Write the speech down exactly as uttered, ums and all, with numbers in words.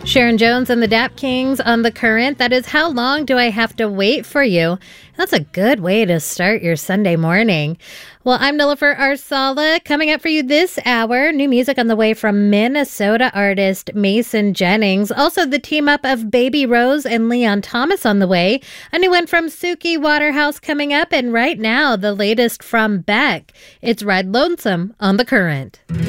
Sharon Jones and the Dap Kings on The Current. That is How Long Do I Have to Wait for You? That's a good way to start your Sunday morning. Well, I'm Nilofer Arsala. Coming up for you this hour, new music on the way from Minnesota artist Mason Jennings. Also, the team up of Baby Rose and Leon Thomas on the way. A new one from Suki Waterhouse coming up. And right now, the latest from Beck. It's Ride Lonesome on The Current.